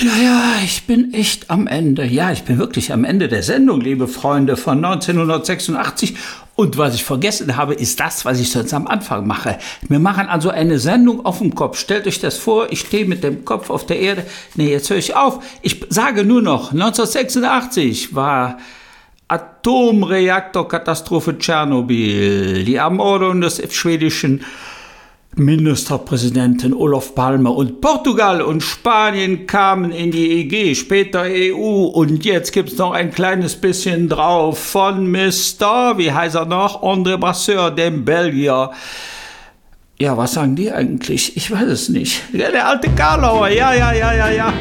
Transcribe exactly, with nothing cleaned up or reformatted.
Ja, ja, ich bin echt am Ende. Ja, ich bin wirklich am Ende der Sendung, liebe Freunde, von neunzehnhundertsechsundachtzig. Und was ich vergessen habe, ist das, was ich sonst am Anfang mache. Wir machen also eine Sendung auf dem Kopf. Stellt euch das vor, ich stehe mit dem Kopf auf der Erde. Nee, jetzt höre ich auf. Ich sage nur noch, neunzehnhundertsechsundachtzig war Atomreaktorkatastrophe Tschernobyl, die Ermordung des schwedischen Ministerpräsidenten Olof Palme, und Portugal und Spanien kamen in die E G, später E U, und jetzt gibt's noch ein kleines bisschen drauf von Mister, wie heißt er noch, André Brasseur, dem Belgier. Ja, was sagen die eigentlich? Ich weiß es nicht. Ja, der alte Karlauer, ja, ja, ja, ja, ja.